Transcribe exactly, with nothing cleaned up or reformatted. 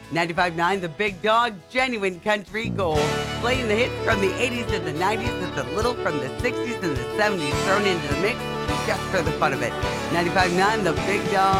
ninety-five point nine The Big Dog, genuine country gold. Playing the hits from the eighties and the nineties with a little from the sixties and the seventies thrown into the mix just for the fun of it. ninety-five point nine The Big Dog.